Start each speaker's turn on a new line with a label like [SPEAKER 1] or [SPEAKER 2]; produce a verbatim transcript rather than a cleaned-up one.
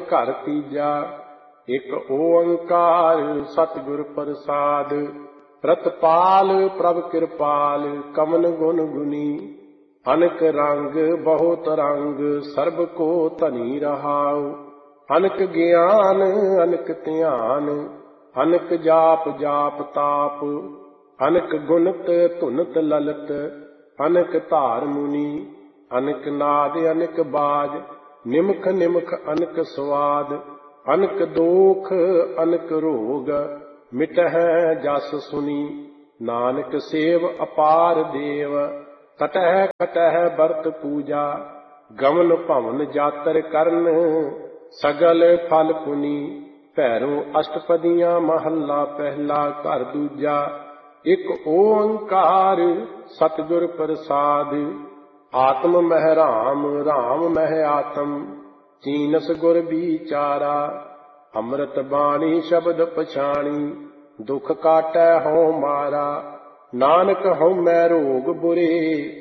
[SPEAKER 1] घर तीजा। एक ओंकार सतगुर प्रसाद। प्रतपाल प्रभ कृपाल कमन गुण गुनी। अनक रंग बहुत रंग सर्ब को धनी रहाउ। अनक ज्ञान अनक ध्यान अनक जाप जाप ताप। अनक गुणत धुनत ललत अनक धार मुनि। अनक नाद अनक बाज निमख निमख अनक स्वाद। अनक दोख अनक रोग मिटहै जस सुनी। नानक सेव अपार देव कटह कटह बरत पूजा। गमन भवन जातर करन सगल फल पुनी। भैरों अष्टपदियां महला पहला घर दूजा। एक ओंकार सतगुर प्रसाद। आत्म मह राम राम मह आत्म चीनस गुर बिचारा। अमृत बाणी शब्द पछाणी दुख काटै हਉ मारा। नानक हਉ मैं रोग बुरे